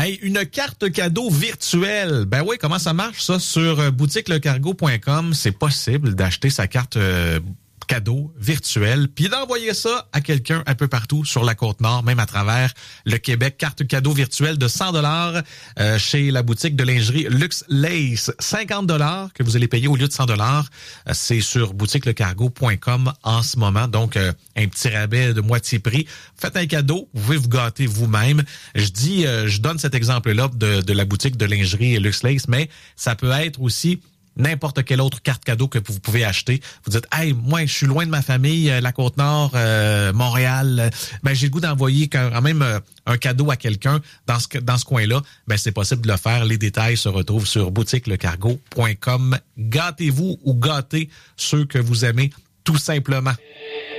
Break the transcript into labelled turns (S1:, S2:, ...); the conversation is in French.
S1: Hey, une carte cadeau virtuelle. Ben oui, comment ça marche ça? Sur boutiquelecargo.com, c'est possible d'acheter sa carte cadeau virtuel, puis d'envoyer ça à quelqu'un un peu partout sur la Côte-Nord, même à travers le Québec. Carte cadeau virtuelle de 100 $ chez la boutique de lingerie Luxe Lace. 50 $ que vous allez payer au lieu de 100 $. C'est sur boutiquelecargo.com en ce moment. Donc, un petit rabais de moitié prix. Faites un cadeau, vous pouvez vous gâter vous-même. Je donne cet exemple-là de la boutique de lingerie Luxe Lace, mais ça peut être aussi n'importe quelle autre carte cadeau que vous pouvez acheter. Vous dites, hey, moi, je suis loin de ma famille, la Côte-Nord, Montréal. Ben, j'ai le goût d'envoyer quand même un cadeau à quelqu'un dans ce coin-là. Ben, c'est possible de le faire. Les détails se retrouvent sur boutiquelecargo.com. Gâtez-vous ou gâtez ceux que vous aimez, tout simplement.